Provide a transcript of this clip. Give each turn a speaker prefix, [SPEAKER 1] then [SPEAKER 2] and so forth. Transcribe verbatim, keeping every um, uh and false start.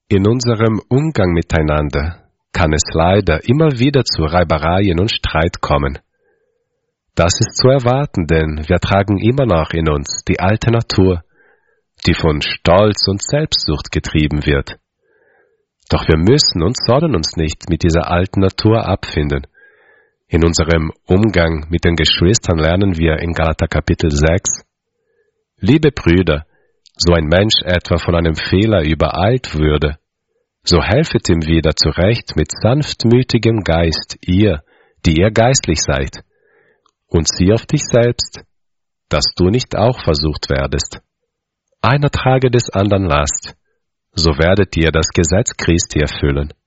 [SPEAKER 1] In unserem Umgang miteinander kann es leider immer wieder zu Reibereien und Streit kommen. Das ist zu erwarten, denn wir tragen immer noch in uns die alte Natur, die von Stolz und Selbstsucht getrieben wird. Doch wir müssen und sollen uns nicht mit dieser alten Natur abfinden. In unserem Umgang mit den Geschwistern lernen wir in Galater Kapitel sechs: Liebe Brüder, so ein Mensch etwa von einem Fehler übereilt würde, so helfet ihm wieder zurecht mit sanftmütigem Geist, ihr, die ihr geistlich seid, und sieh auf dich selbst, dass du nicht auch versucht werdest. Einer trage des andern Last, so werdet ihr das Gesetz Christi erfüllen.